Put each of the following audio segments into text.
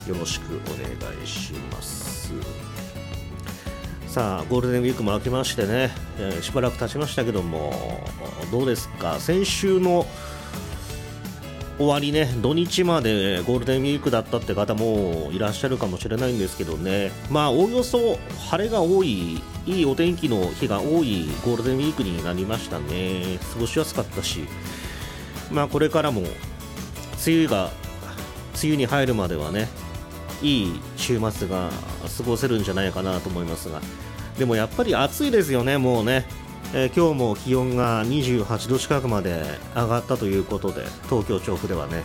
よろしくお願いします。さあゴールデンウィークも明けましてね、しばらく経ちましたけども、どうですか。先週の終わりね、土日までゴールデンウィークだったって方もいらっしゃるかもしれないんですけどね、まあおおよそ晴れが多い、いいお天気の日が多いゴールデンウィークになりましたね。過ごしやすかったし、まあこれからも梅雨に入るまではね、いい週末が過ごせるんじゃないかなと思いますが、でもやっぱり暑いですよね。もうね、今日も気温が28度近くまで上がったということで、東京調布ではね、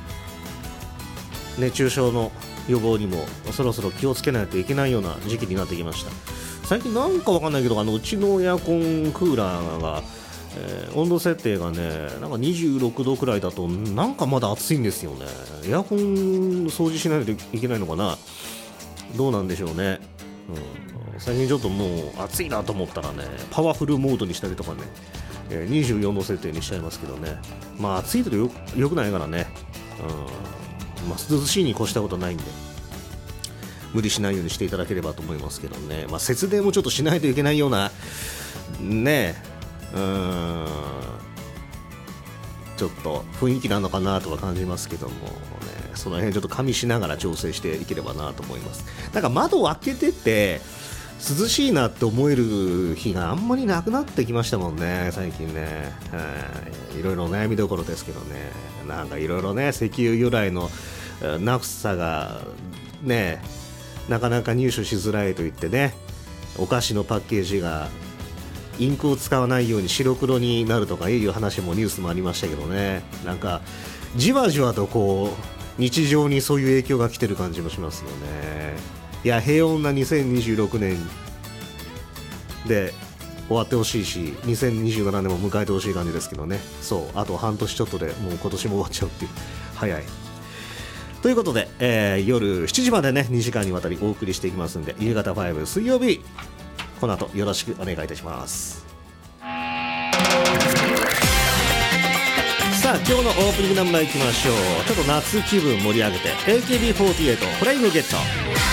熱中症の予防にもそろそろ気をつけないといけないような時期になってきました。最近なんかわかんないけど、うちのエアコンクーラーが、温度設定がね、なんか26度くらいだとなんかまだ暑いんですよね。エアコン掃除しないといけないのかな、どうなんでしょうね。最近ちょっともう暑いなと思ったらね、パワフルモードにしたりとかね、24度設定にしちゃいますけどね。まあ暑いとよくないからね、まあ、涼しいに越したことないんで無理しないようにしていただければと思いますけどね。まあ、節電もちょっとしないといけないようなね、ちょっと雰囲気なのかなとは感じますけどもね、その辺ちょっと加味しながら調整していければなと思います。なんか窓を開けてて涼しいなって思える日があんまりなくなってきましたもんね、最近ね。いろいろ悩みどころですけどね。なんかいろいろね、石油由来のナフサがね、なかなか入手しづらいと言ってね、お菓子のパッケージがインクを使わないように白黒になるとかいう話もニュースもありましたけどね。なんかじわじわとこう日常にそういう影響が来てる感じもしますよね。いや、平穏な2026年で終わってほしいし、2027年も迎えてほしい感じですけどね。そう、あと半年ちょっとでもう今年も終わっちゃうっていう、早いということで、夜7時までね、2時間にわたりお送りしていきますんで、夕方5水曜日、この後よろしくお願いいたします。さあ、今日のオープニングナンバーいきましょう。ちょっと夏気分盛り上げて AKB48 フライングゲット。